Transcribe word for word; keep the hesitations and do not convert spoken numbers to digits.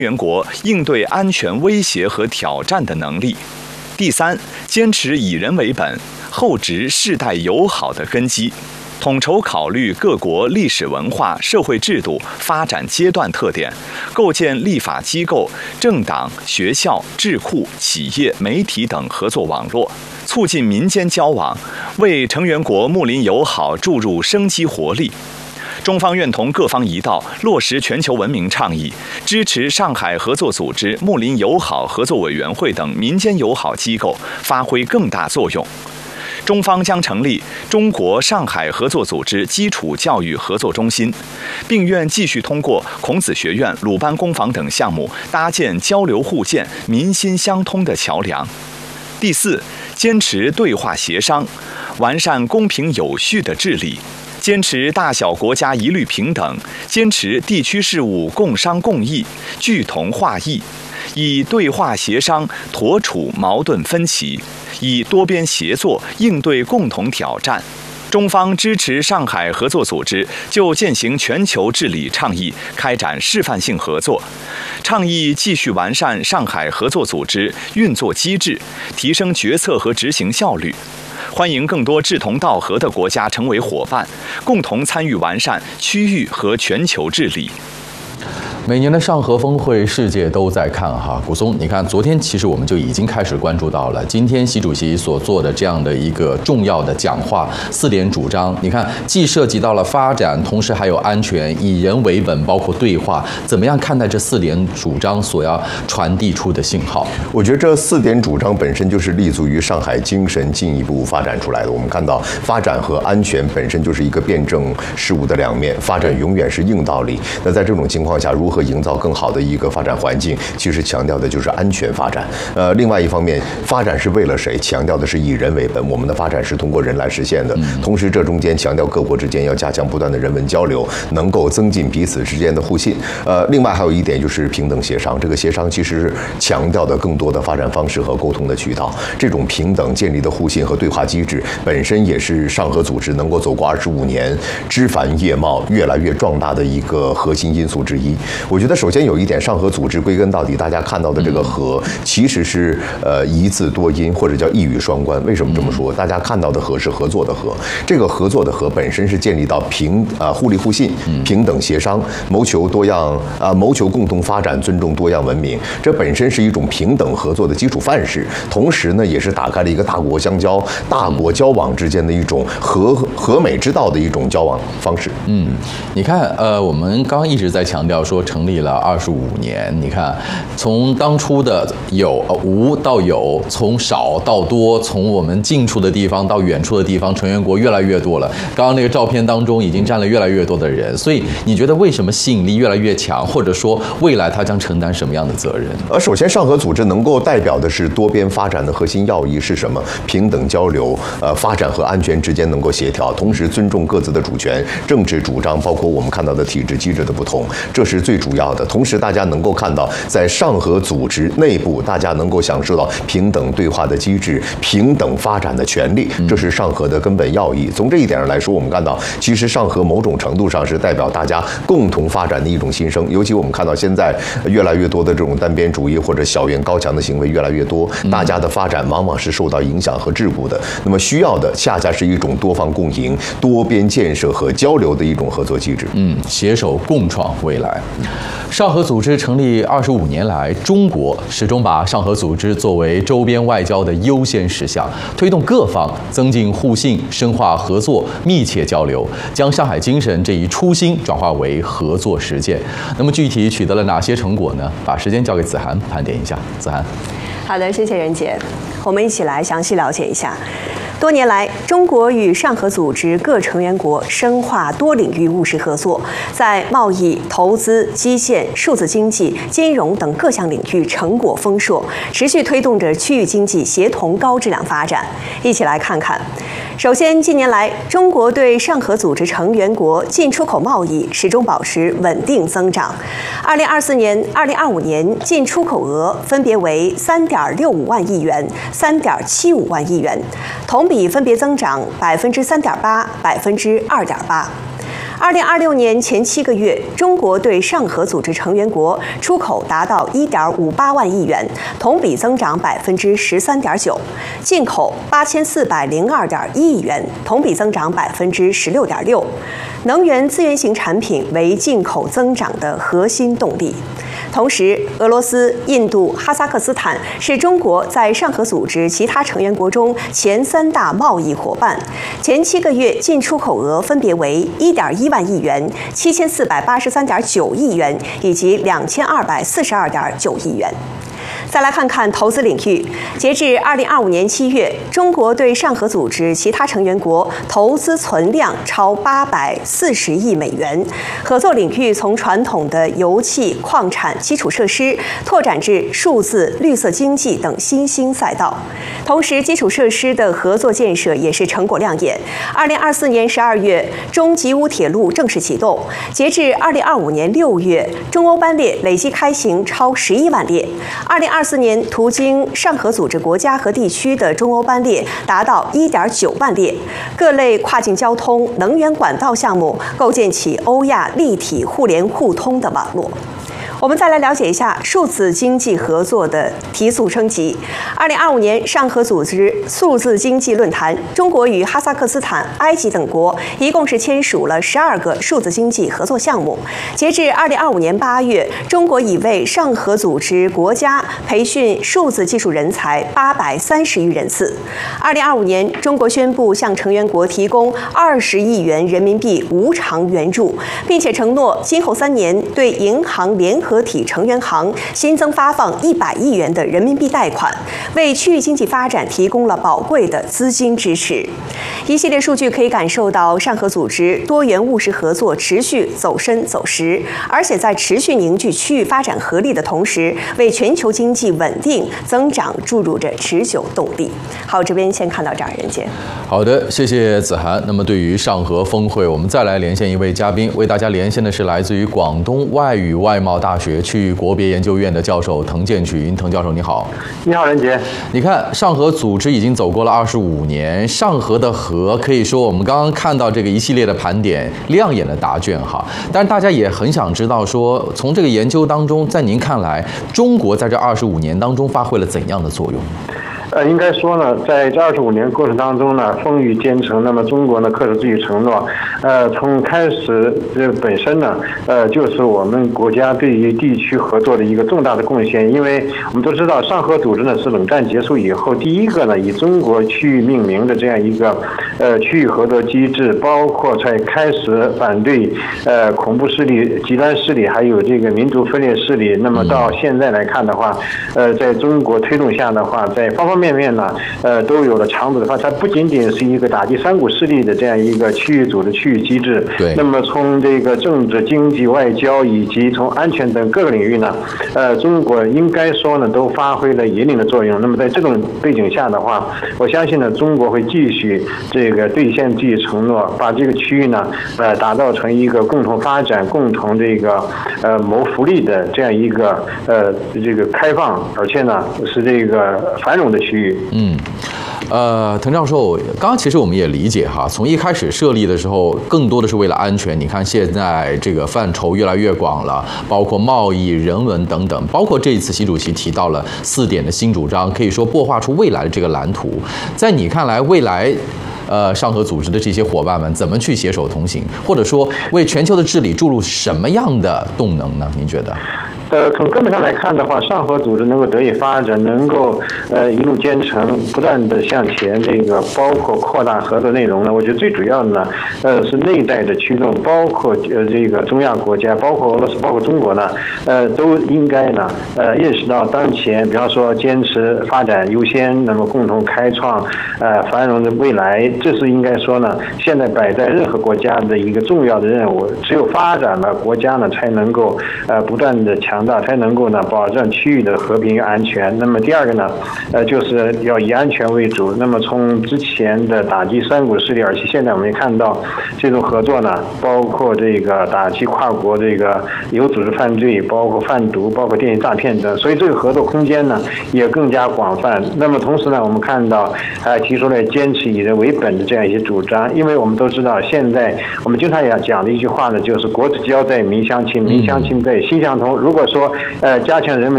员国应对安全威胁和挑战的能力。第三，坚持以人为本，厚植世代友好的根基，统筹考虑各国历史文化、社会制度、发展阶段特点，构建立法机构、政党、学校、智库、企业、媒体等合作网络，促进民间交往，为成员国睦邻友好注入生机活力。中方愿同各方一道，落实全球文明倡议，支持上海合作组织睦邻友好合作委员会等民间友好机构发挥更大作用。中方将成立中国上海合作组织基础教育合作中心，并愿继续通过孔子学院、鲁班工坊等项目，搭建交流互鉴、民心相通的桥梁。第四，坚持对话协商，完善公平有序的治理。坚持大小国家一律平等，坚持地区事务共商共议、聚同化异，以对话协商妥处矛盾分歧，以多边协作应对共同挑战。中方支持上海合作组织就践行全球治理倡议开展示范性合作，倡议继续完善上海合作组织运作机制，提升决策和执行效率。欢迎更多志同道合的国家成为伙伴，共同参与完善区域和全球治理。 每年的上合峰会，世界都在看哈。古松，你看，昨天其实我们就已经开始关注到了，今天习主席所做的这样的一个重要的讲话，四点主张，你看，既涉及到了发展，同时还有安全，以人为本，包括对话，怎么样看待这四点主张所要传递出的信号？ 我觉得这四点主张本身就是立足于上海精神进一步发展出来的。我们看到，发展和安全本身就是一个辩证事物的两面，发展永远是硬道理。那在这种情况下，如何营造更好的一个发展环境，其实强调的就是安全发展。呃，另外一方面，发展是为了谁？强调的是以人为本，我们的发展是通过人来实现的。同时，这中间强调各国之间要加强不断的人文交流，能够增进彼此之间的互信。呃，另外还有一点就是平等协商，这个协商其实是强调的更多的发展方式和沟通的渠道。这种平等建立的互信和对话机制，本身也是上合组织能够走过二十五年枝繁叶茂、越来越壮大的一个核心因素之一。我觉得首先有一点，上合组织归根到底，大家看到的这个和其实是呃一字多音，或者叫一语双关。为什么这么说？大家看到的和是合作的和，这个合作的和本身是建立到平啊互利互信、平等协商，谋求多样啊谋求共同发展，尊重多样文明。这本身是一种平等合作的基础范式，同时呢，也是打开了一个大国相交、大国交往之间的一种和和美之道的一种交往方式。 嗯，你看，呃，我们刚刚一直在强调说，成立了二十五年，你看，从当初的有呃无到有，从少到多，从我们近处的地方到远处的地方，成员国越来越多了。刚刚那个照片当中已经占了越来越多的人，所以你觉得为什么吸引力越来越强，或者说未来它将承担什么样的责任？ 呃，首先，上合组织能够代表的是多边发展的核心要义是什么？平等交流，呃，发展和安全之间能够协调，同时尊重各自的主权、政治主张，包括我们看到的体制机制的不同，这是最主要的。同时，大家能够看到，在上合组织内部，大家能够享受到平等对话的机制、平等发展的权利，这是上合的根本要义。从这一点上来说，我们看到，其实上合某种程度上是代表大家共同发展的一种新生。尤其我们看到现在越来越多的这种单边主义或者小院高墙的行为越来越多，大家的发展往往是受到影响和桎梏的。那么需要的恰恰是一种多方共赢、多边建设和交流的一种合作机制。 嗯，携手共创未来。上合组织成立二十五年来，中国始终把上合组织作为周边外交的优先事项，推动各方增进互信、深化合作、密切交流，将上海精神这一初心转化为合作实践。那么具体取得了哪些成果呢？把时间交给子涵盘点一下。子涵， 好的，谢谢任杰，我们一起来详细了解一下。多年来，中国与上合组织各成员国深化多领域务实合作，在贸易、投资、基建、数字经济、金融等各项领域成果丰硕，持续推动着区域经济协同高质量发展。一起来看看。首先，近年来，中国对上合组织成员国进出口贸易始终保持稳定增长。二零二四年、二零二五年进出口额分别为三点六五万亿元、三点七五万亿元，同比分别增长百分之三点八、百分之二点八。 二零二六年前七个月，中国对上合组织成员国出口达到一点五八万亿元，同比增长百分之十三点九；进口八千四百零二点一亿元，同比增长百分之十六点六。能源资源型产品为进口增长的核心动力。同时，俄罗斯、印度、哈萨克斯坦是中国在上合组织其他成员国中前三大贸易伙伴。前七个月进出口额分别为一点一万亿元、七千四百八十三点九亿元以及两千二百四十二点九亿元。再来看看投资领域，截至二零二五年七月，中国对上合组织其他成员国投资存量超八百四十亿美元，合作领域从传统的油气、矿产、基础设施拓展至数字、绿色经济等新兴赛道。同时，基础设施的合作建设也是成果亮眼。二零二四年十二月，中吉乌铁路正式启动，截至二零二五年六月，中欧班列累计开行超十一万列。二零二四年途经上合组织国家和地区的中欧班列达到一点九万列，各类跨境交通、能源管道项目构建起欧亚立体互联互通的网络。我们再来了解一下数字经济合作的提速升级。二零二五年上合组织数字经济论坛，中国与哈萨克斯坦、埃及等国一共是签署了十二个数字经济合作项目。截至二零二五年八月，中国已为上合组织国家培训数字技术人才八百三十余人次。二零二五年，中国宣布向成员国提供二十亿元人民币无偿援助，并且承诺今后三年对银行联合合体成员行新增发放一百亿元的人民币贷款，为区域经济发展提供了宝贵的资金支持。一系列数据可以感受到上合组织多元务实合作持续走深走实，而且在持续凝聚区域发展合力的同时，为全球经济稳定增长注入着持久动力。好，这边先看到这儿，任杰。 好的，谢谢子涵。那么对于上合峰会，我们再来连线一位嘉宾，为大家连线的是来自于广东外语外贸大学区域国别研究院的教授滕建群。滕教授你好。 你好，任杰。 你看上合组织已经走过了二十五年，上合的合可以说我们刚刚看到这个一系列的盘点，亮眼的答卷哈。但是大家也很想知道说，从这个研究当中，在您看来，中国在这二十五年当中发挥了怎样的作用？ 呃，应该说呢，在这二十五年过程当中呢，风雨兼程。那么中国呢，恪守自己承诺，呃，从开始这本身呢，呃，就是我们国家对于地区合作的一个重大的贡献。因为我们都知道，上合组织呢是冷战结束以后第一个呢以中国区域命名的这样一个呃区域合作机制，包括在开始反对呃恐怖势力、极端势力，还有这个民族分裂势力。那么到现在来看的话，呃，在中国推动下的话，在方方面面呢，呃，都有了长足的发展。它不仅仅是一个打击三股势力的这样一个区域组织、区域机制。 对。 那么从这个政治、经济、外交以及从安全等各个领域呢，呃，中国应该说呢都发挥了引领的作用。那么在这种背景下的话，我相信呢，中国会继续这个兑现自己承诺，把这个区域呢，呃，打造成一个共同发展、共同这个呃谋福利的这样一个呃这个开放，而且呢是这个繁荣的区域。 嗯，呃，滕教授，刚刚其实我们也理解哈，从一开始设立的时候，更多的是为了安全。你看现在这个范畴越来越广了，包括贸易、人文等等，包括这一次习主席提到了四点的新主张，可以说擘画出未来的这个蓝图。在你看来，未来呃上合组织的这些伙伴们怎么去携手同行，或者说为全球的治理注入什么样的动能呢？您觉得？ 呃，从根本上来看的话，上合组织能够得以发展，能够呃一路兼程，不断的向前，这个包括扩大合作内容呢，我觉得最主要的呢，呃是内在的驱动，包括呃这个中亚国家，包括俄罗斯，包括中国呢，呃都应该呢呃认识到当前，比方说坚持发展优先，那么共同开创呃繁荣的未来，这是应该说呢，现在摆在任何国家的一个重要的任务。只有发展了，国家呢才能够呃不断的强。 强大，才能够呢保证区域的和平与安全。那么第二个呢，呃，就是要以安全为主。那么从之前的打击三股势力，而且现在我们也看到这种合作呢，包括这个打击跨国这个有组织犯罪，包括贩毒，包括电信诈骗等，所以这个合作空间呢也更加广泛。那么同时呢，我们看到还提出了坚持以人为本的这样一些主张，因为我们都知道，现在我们经常也讲的一句话呢，就是国之交在民相亲，民相亲在心相通。如果说呃加强人们